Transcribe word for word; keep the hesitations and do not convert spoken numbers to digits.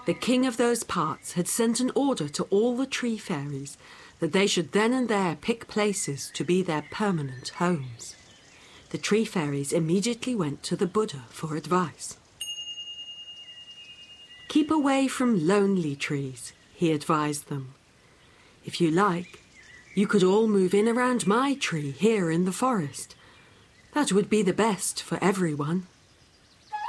The king of those parts had sent an order to all the tree fairies that they should then and there pick places to be their permanent homes. The tree fairies immediately went to the Buddha for advice. Keep away from lonely trees, he advised them. If you like, you could all move in around my tree here in the forest. That would be the best for everyone.